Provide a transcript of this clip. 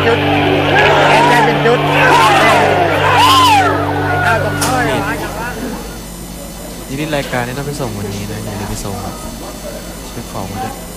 จุดแอนได้เป็นจุดข้าวตรงต้อยมาจากบ้านนี่รายการนี้ต้องไปส่งวันนี้นะอย่าลืมไปส่งครับช่วยของมาด้วย